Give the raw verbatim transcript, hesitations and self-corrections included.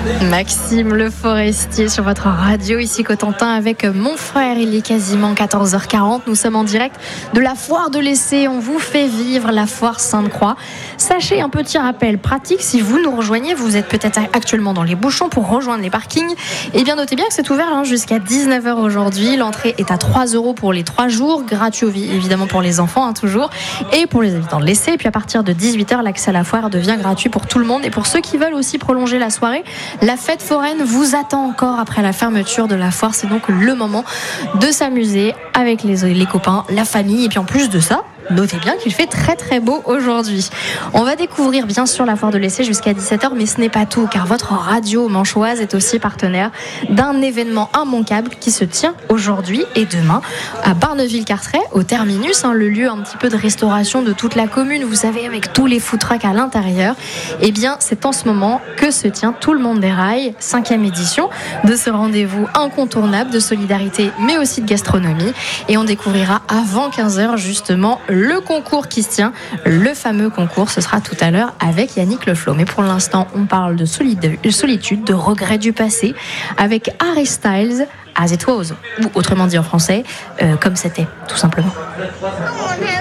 Maxime Le Forestier sur votre radio, ici Cotentin avec mon frère. Il est quasiment quatorze heures quarante. Nous sommes en direct de la foire de l'Essai. On vous fait vivre la foire Sainte-Croix. Sachez un petit rappel pratique, si vous nous rejoignez, vous êtes peut-être actuellement dans les bouchons pour rejoindre les parkings. Et bien notez bien que c'est ouvert hein, jusqu'à dix-neuf heures aujourd'hui. L'entrée est à trois euros pour les trois jours, gratuit évidemment pour les enfants hein, toujours, et pour les habitants de l'Essai. Et puis à partir de dix-huit heures, l'accès à la foire devient gratuit pour tout le monde. Et pour ceux qui veulent aussi prolonger la soirée, la fête foraine vous attend encore après la fermeture de la foire. C'est donc le moment de s'amuser avec les, les copains, la famille. Et puis en plus de ça, notez bien qu'il fait très très beau aujourd'hui. On va découvrir bien sûr la foire de l'Essai jusqu'à dix-sept heures, mais ce n'est pas tout, car votre radio manchoise est aussi partenaire d'un événement immanquable qui se tient aujourd'hui et demain à Barneville-Carteret, au Terminus, hein, le lieu un petit peu de restauration de toute la commune, vous savez, avec tous les food trucks à l'intérieur. Et bien, c'est en ce moment que se tient Tout le monde des rails, cinquième édition de ce rendez-vous incontournable de solidarité, mais aussi de gastronomie. Et on découvrira avant quinze heures justement le concours qui se tient, le fameux concours. Ce sera tout à l'heure avec Yannick Leflo. Mais pour l'instant, on parle de solitude, de regrets du passé, avec Harry Styles, As It Was, ou autrement dit en français, euh, comme c'était, tout simplement.